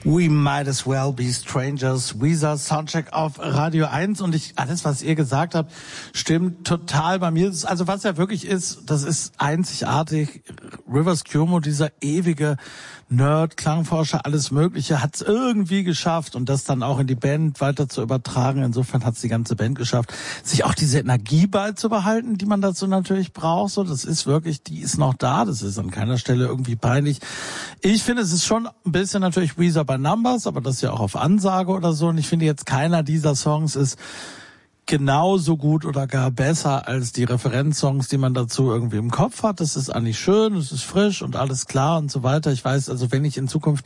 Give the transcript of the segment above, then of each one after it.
We might as well be strangers. Weezer Soundcheck auf Radio 1 und alles, was ihr gesagt habt, stimmt total bei mir. Also was ja wirklich ist, das ist einzigartig. Rivers Cuomo, dieser ewige Nerd, Klangforscher, alles Mögliche, hat es irgendwie geschafft und das dann auch in die Band weiter zu übertragen. Insofern hat es die ganze Band geschafft, sich auch diese Energie beizubehalten, die man dazu natürlich braucht. So, das ist wirklich, die ist noch da. Das ist an keiner Stelle irgendwie peinlich. Ich finde, es ist schon ein bisschen natürlich Weezer by Numbers, aber das ist ja auch auf Ansage oder so. Und ich finde jetzt, keiner dieser Songs ist genauso gut oder gar besser als die Referenzsongs, die man dazu irgendwie im Kopf hat. Das ist eigentlich schön, es ist frisch und alles klar und so weiter. Ich weiß, also wenn ich in Zukunft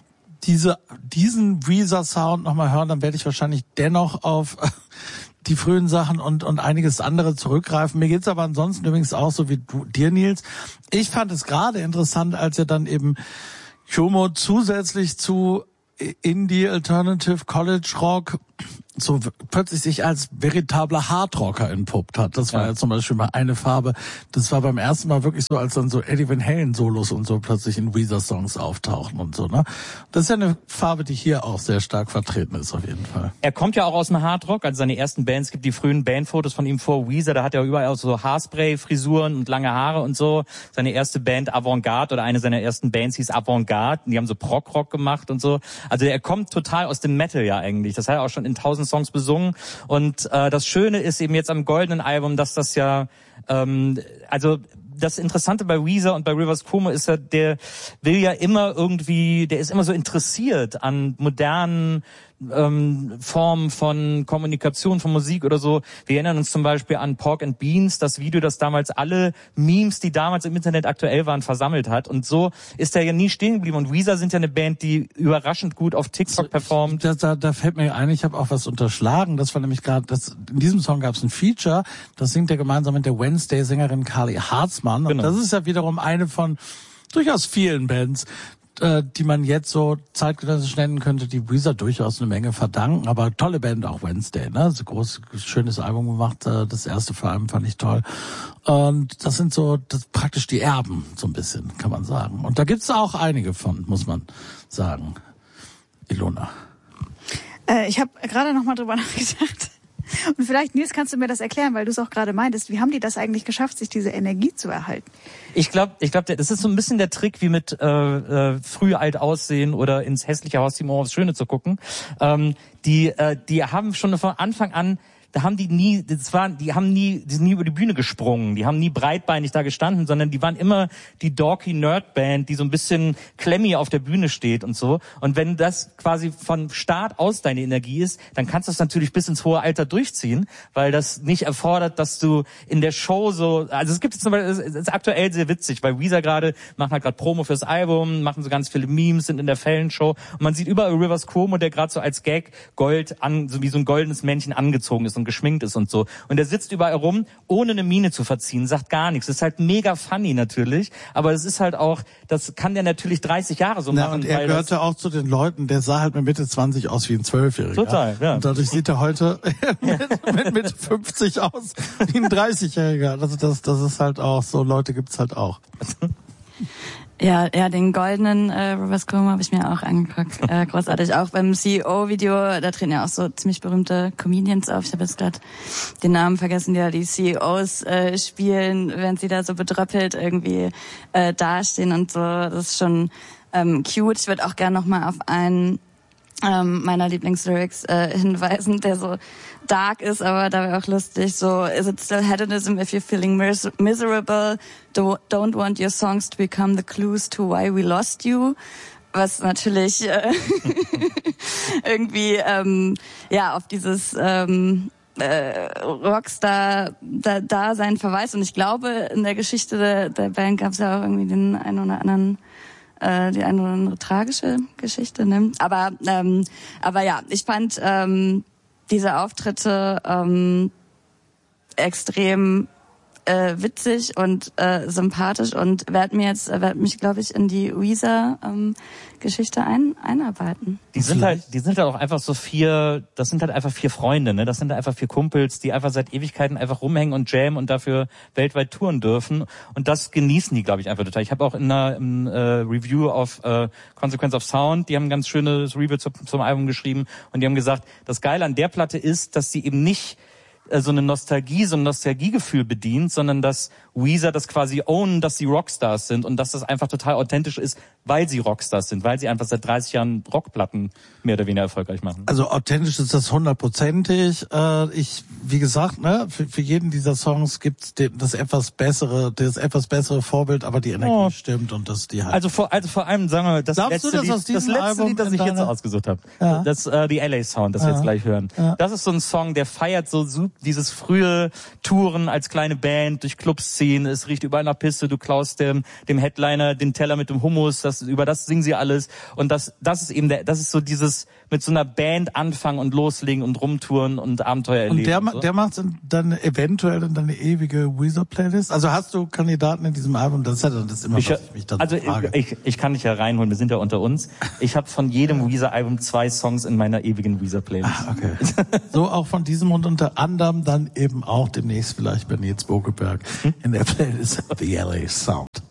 diesen Weezer-Sound nochmal höre, dann werde ich wahrscheinlich dennoch auf die frühen Sachen und einiges andere zurückgreifen. Mir geht's aber ansonsten übrigens auch so wie dir, Nils. Ich fand es gerade interessant, als er dann eben Cuomo zusätzlich zu Indie, Alternative, College Rock so plötzlich sich als veritabler Hardrocker entpuppt hat. Das war ja zum Beispiel mal eine Farbe. Das war beim ersten Mal wirklich so, als dann so Eddie Van Halen Solos und so plötzlich in Weezer-Songs auftauchen und so, ne? Das ist ja eine Farbe, die hier auch sehr stark vertreten ist, auf jeden Fall. Er kommt ja auch aus dem Hardrock, also seine ersten Bands, gibt die frühen Bandfotos von ihm vor Weezer, da hat er überall auch so Haarspray-Frisuren und lange Haare und so. Seine erste Band Avantgarde oder eine seiner ersten Bands hieß Avantgarde, die haben so Prog-Rock gemacht und so. Also er kommt total aus dem Metal ja eigentlich. Das hat er auch schon in 1000 Songs besungen und das Schöne ist eben jetzt am goldenen Album, dass das ja also das Interessante bei Weezer und bei Rivers Cuomo ist ja, der will ja immer irgendwie, der ist immer so interessiert an modernen Formen von Kommunikation, von Musik oder so. Wir erinnern uns zum Beispiel an Pork and Beans, das Video, das damals alle Memes, die damals im Internet aktuell waren, versammelt hat. Und so ist er ja nie stehen geblieben. Und Weezer sind ja eine Band, die überraschend gut auf TikTok performt. Da fällt mir ein, ich habe auch was unterschlagen. Das war nämlich gerade, in diesem Song gab es ein Feature, das singt er gemeinsam mit der Wednesday-Sängerin Carly Hartzmann. Und das ist ja wiederum eine von durchaus vielen Bands, die man jetzt so zeitgenössisch nennen könnte, die Weezer durchaus eine Menge verdanken, aber tolle Band auch Wednesday, ne? So groß, schönes Album gemacht, das erste vor allem fand ich toll. Und das sind so praktisch die Erben, so ein bisschen, kann man sagen. Und da gibt's auch einige von, muss man sagen. Ilona. Ich habe gerade noch mal drüber nachgedacht. Und vielleicht, Nils, kannst du mir das erklären, weil du es auch gerade meintest. Wie haben die das eigentlich geschafft, sich diese Energie zu erhalten? Ich glaube, das ist so ein bisschen der Trick, wie mit früh alt aussehen oder ins hässliche Haus Timo aufs Schöne zu gucken. Die haben schon von Anfang an, die sind nie über die Bühne gesprungen, die haben nie breitbeinig da gestanden, sondern die waren immer die dorky Nerd-Band, die so ein bisschen klemmy auf der Bühne steht und so. Und wenn das quasi von Start aus deine Energie ist, dann kannst du es natürlich bis ins hohe Alter durchziehen, weil das nicht erfordert, dass du in der Show so, also es gibt jetzt zum Beispiel, es ist aktuell sehr witzig, weil Weezer machen halt gerade Promo fürs Album, machen so ganz viele Memes, sind in der Fallon-Show und man sieht überall Rivers Cuomo, der gerade so als Gag so wie so ein goldenes Männchen angezogen ist und geschminkt ist und so. Und er sitzt überall rum, ohne eine Miene zu verziehen, sagt gar nichts. Das ist halt mega funny natürlich, aber es ist halt auch, das kann der natürlich 30 Jahre so machen. Und er gehörte auch zu den Leuten, der sah halt mit Mitte 20 aus wie ein 12-Jähriger. Total, ja. Und dadurch sieht er heute mit Mitte 50 aus wie ein 30-Jähriger. Also das ist halt auch so, Leute gibt's halt auch. Ja, den goldenen Rivers Cuomo habe ich mir auch angeguckt. Großartig. Auch beim CEO-Video, da treten ja auch so ziemlich berühmte Comedians auf. Ich habe jetzt gerade den Namen vergessen, die ja die CEOs spielen, während sie da so bedröppelt irgendwie dastehen und so. Das ist schon cute. Ich würde auch gerne nochmal auf einen meiner Lieblingslyrics hinweisen, der so dark ist, aber dabei auch lustig. So, is it still hedonism if you're feeling miserable? Don't want your songs to become the clues to why we lost you. Was natürlich irgendwie auf dieses Rockstar-Dasein verweist. Und ich glaube, in der Geschichte der Band gab es ja auch irgendwie den einen oder anderen die eine oder andere tragische Geschichte, ne? Aber ja, ich fand diese Auftritte extrem witzig und sympathisch und werd mich, glaube ich, in die Weezer Geschichte einarbeiten. Die sind halt auch einfach so das sind halt einfach 4 Freunde, ne? Das sind halt einfach 4 Kumpels, die einfach seit Ewigkeiten einfach rumhängen und jammen und dafür weltweit touren dürfen. Und das genießen die, glaube ich, einfach total. Ich habe auch in einer Review auf Consequence of Sound, die haben ein ganz schönes Review zum Album geschrieben und die haben gesagt, das Geile an der Platte ist, dass sie eben nicht so ein Nostalgiegefühl bedient, sondern dass Weezer das quasi ownen, dass sie Rockstars sind und dass das einfach total authentisch ist, weil sie Rockstars sind, weil sie einfach seit 30 Jahren Rockplatten mehr oder weniger erfolgreich machen. Also authentisch ist das 100%ig. Wie gesagt, ne, für jeden dieser Songs gibt's das etwas bessere Vorbild, aber die Energie stimmt und das die halt. Also vor allem sagen wir das letzte Lied, das ich jetzt ausgesucht habe. Ja. Das die LA Sound, das wir jetzt gleich hören. Ja. Das ist so ein Song, der feiert so dieses frühe Touren als kleine Band durch Clubs ziehen, es riecht überall nach Pisse, du klaust dem Headliner den Teller mit dem Hummus, über das singen sie alles und das ist eben das ist so dieses mit so einer Band anfangen und loslegen und rumtouren und Abenteuer erleben. Und der macht dann eventuell in deine ewige Weezer-Playlist? Also hast du Kandidaten in diesem Album? Das ist ja das immer, was ich mich dann frage. Ich kann dich ja reinholen, wir sind ja unter uns. Ich habe von jedem Weezer-Album 2 Songs in meiner ewigen Weezer-Playlist. Okay. So auch von diesem und unter anderem dann eben auch demnächst vielleicht bei Nils Bokelberg in der Playlist The LA Sound.